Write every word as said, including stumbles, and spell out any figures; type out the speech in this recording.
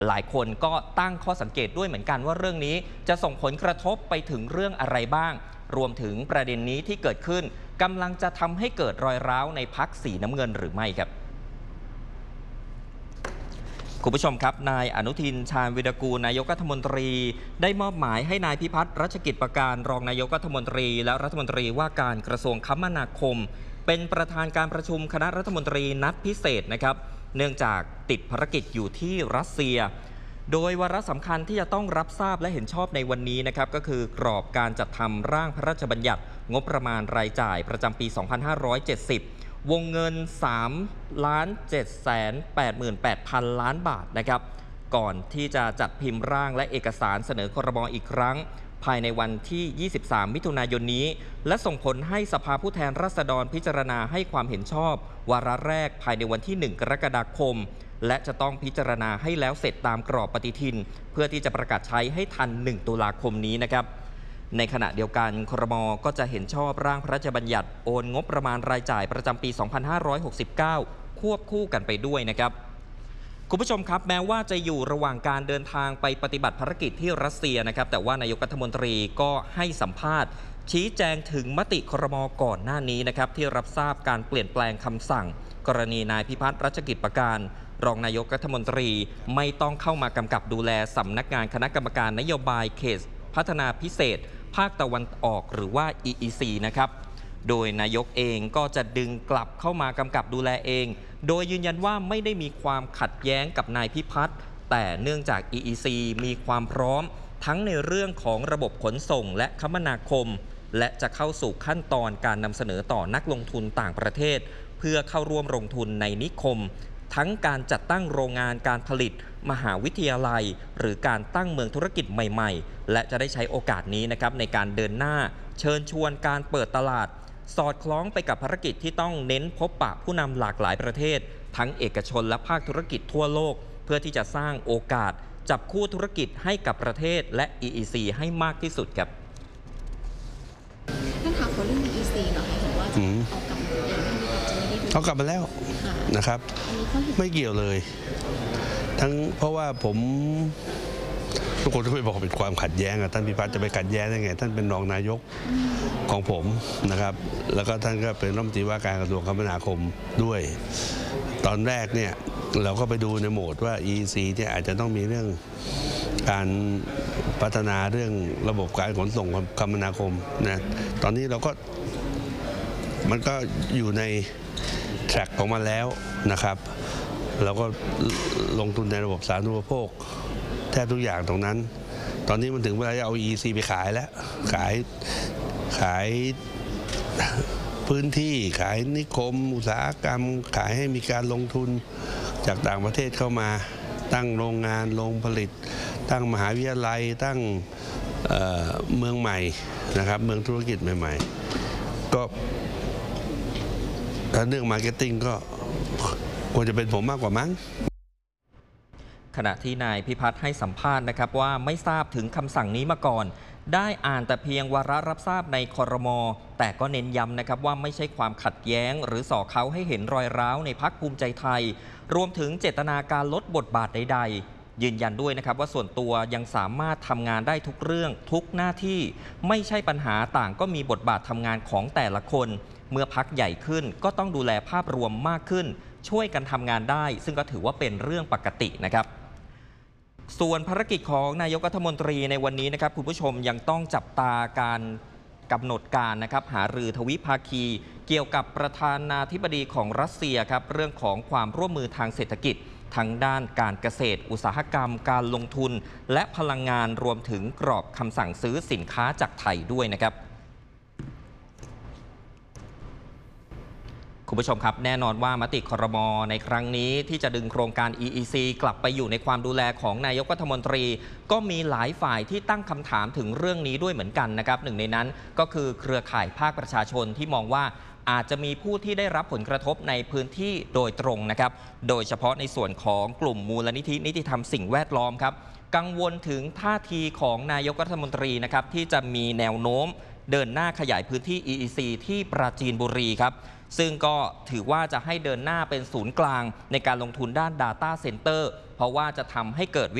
หลายคนก็ตั้งข้อสังเกตด้วยเหมือนกันว่าเรื่องนี้จะส่งผลกระทบไปถึงเรื่องอะไรบ้างรวมถึงประเด็นนี้ที่เกิดขึ้นกำลังจะทำให้เกิดรอยร้าวในพรรคสีน้ำเงินหรือไม่ครับคุณผู้ชมครับนายอนุทินชาญวิรากูลนายกรัฐมนตรีได้มอบหมายให้นายพิพัฒน์รัชกิจประการรองนายกรัฐมนตรีและรัฐมนตรีว่าการกระทรวงคมนาคมเป็นประธานการประชุมคณะรัฐมนตรีนัดพิเศษนะครับเนื่องจากติดภารกิจอยู่ที่รัสเซียโดยวาระสำคัญที่จะต้องรับทราบและเห็นชอบในวันนี้นะครับก็คือกรอบการจัดทำร่างพระราชบัญญัติงบประมาณรายจ่ายประจำปี สองพันห้าร้อยเจ็ดสิบ วงเงิน สามล้านเจ็ดแสนแปดหมื่นแปดพัน ล้านบาทนะครับก่อนที่จะจัดพิมพ์ร่างและเอกสารเสนอครม.อีกครั้งภายในวันที่ ยี่สิบสาม มิถุนายนนี้และส่งผลให้สภาผู้แทนราษฎรพิจารณาให้ความเห็นชอบวาระแรกภายในวันที่ หนึ่ง กรกฎาคมและจะต้องพิจารณาให้แล้วเสร็จตามกรอบปฏิทินเพื่อที่จะประกาศใช้ให้ทัน หนึ่ง ตุลาคมนี้นะครับในขณะเดียวกันครม.ก็จะเห็นชอบร่างพระราชบัญญัติโอนงบประมาณรายจ่ายประจำปี สองพันห้าร้อยหกสิบเก้า ควบคู่กันไปด้วยนะครับคุณผู้ชมครับแม้ว่าจะอยู่ระหว่างการเดินทางไปปฏิบัติภารกิจที่รัสเซียนะครับแต่ว่านายกรัฐมนตรีก็ให้สัมภาษณ์ชี้แจงถึงมติครม.ก่อนหน้านี้นะครับที่รับทราบการเปลี่ยนแปลงคำสั่งกรณีนายพิพัฒน์รัชกิจประการรองนายกรัฐมนตรีไม่ต้องเข้ามากำกับดูแลสำนักงานคณะกรรมการนโยบายเขตพัฒนาพิเศษภาคตะวันออกหรือว่า อี อี ซี นะครับโดยนายกเองก็จะดึงกลับเข้ามากำกับดูแลเองโดยยืนยันว่าไม่ได้มีความขัดแย้งกับนายพิพัฒน์แต่เนื่องจาก อี อี ซี มีความพร้อมทั้งในเรื่องของระบบขนส่งและคมนาคมและจะเข้าสู่ขั้นตอนการนำเสนอต่อนักลงทุนต่างประเทศเพื่อเข้าร่วมลงทุนในนิคมทั้งการจัดตั้งโรงงานการผลิตมหาวิทยาลัยหรือการตั้งเมืองธุรกิจใหม่ๆและจะได้ใช้โอกาสนี้นะครับในการเดินหน้าเชิญชวนการเปิดตลาดสอดคล้องไปกับภารกิจที่ต้องเน้นพบปะผู้นำหลากหลายประเทศทั้งเอกชนและภาคธุรกิจทั่วโลกเพื่อที่จะสร้างโอกาสจับคู่ธุรกิจให้กับประเทศและ อี อี ซี ให้มากที่สุดครับท่านถามขอเรื่อง อี อี ซี หน่อยเห็นว่าจะเอากลับมาเองจะไม่ได้เอากลับมาแล้วนะครับไม่เกี่ยวเลยทั้งเพราะว่าผมทุกคนจะไม่บอกเป็นความขัดแย้งท่านพิพัฒน์จะไปขัดแย้งได้ไงท่านเป็นรองนายกของผมนะครับแล้วก็ท่านก็เป็นรัฐมนตรีว่าการกระทรวงคมนาคมด้วยตอนแรกเนี่ยเราก็ไปดูในโหมดว่า อี อี ซี เนี่ยอาจจะต้องมีเรื่องการพัฒนาเรื่องระบบการขนส่งคมนาคมนะตอนนี้เราก็มันก็อยู่ในแทร็กของมันแล้วนะครับเราก็ลงทุนในระบบสาธารณูปโภคแทบทุกอย่างตรงนั้นตอนนี้มันถึงเวลาจะเอา อี อี ซี ไปขายแล้วขายขายพื้นที่ขายนิคมอุตสาหกรรมขายให้มีการลงทุนจากต่างประเทศเข้ามาตั้งโรงงานโรงผลิตตั้งมหาวิทยาลัยตั้ง เอ่อ เมืองใหม่นะครับเมืองธุรกิจใหม่ๆก็ถ้าเรื่องมาร์เก็ตติ้งก็ควรจะเป็นผมมากกว่ามั้งขณะที่นายพิพัฒน์ให้สัมภาษณ์นะครับว่าไม่ทราบถึงคำสั่งนี้มาก่อนได้อ่านแต่เพียงวาระรับทราบในครม.แต่ก็เน้นย้ำนะครับว่าไม่ใช่ความขัดแย้งหรือส่อเขาให้เห็นรอยร้าวในพรรคภูมิใจไทยรวมถึงเจตนาการลดบทบาทใดๆยืนยันด้วยนะครับว่าส่วนตัวยังสามารถทำงานได้ทุกเรื่องทุกหน้าที่ไม่ใช่ปัญหาต่างก็มีบทบาททำงานของแต่ละคนเมื่อพรรคใหญ่ขึ้นก็ต้องดูแลภาพรวมมากขึ้นช่วยกันทำงานได้ซึ่งก็ถือว่าเป็นเรื่องปกตินะครับส่วนภารกิจของนายกรัฐมนตรีในวันนี้นะครับคุณผู้ชมยังต้องจับตาการกำหนดการนะครับหารือทวิภาคีเกี่ยวกับประธานาธิบดีของรัสเซียครับเรื่องของความร่วมมือทางเศรษฐกิจทั้งด้านการเกษตรอุตสาหกรรมการลงทุนและพลังงานรวมถึงกรอบคำสั่งซื้อสินค้าจากไทยด้วยนะครับคุณผู้ชมครับแน่นอนว่ามติครม.ในครั้งนี้ที่จะดึงโครงการ อี อี ซี กลับไปอยู่ในความดูแลของนายกรัฐมนตรีก็มีหลายฝ่ายที่ตั้งคำถามถึงเรื่องนี้ด้วยเหมือนกันนะครับหนึ่งในนั้นก็คือเครือข่ายภาคประชาชนที่มองว่าอาจจะมีผู้ที่ได้รับผลกระทบในพื้นที่โดยตรงนะครับโดยเฉพาะในส่วนของกลุ่มมูลนิธินิติธรรมสิ่งแวดล้อมครับกังวลถึงท่าทีของนายกรัฐมนตรีนะครับที่จะมีแนวโน้มเดินหน้าขยายพื้นที่ อี อี ซี ที่ปราจีนบุรีครับซึ่งก็ถือว่าจะให้เดินหน้าเป็นศูนย์กลางในการลงทุนด้าน Data Center เพราะว่าจะทำให้เกิด